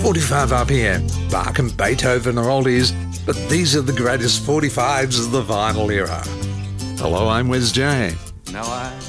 45 RPM. Bach and Beethoven are oldies, but these are the greatest 45s of the vinyl era. Hello, I'm Wes J. Now I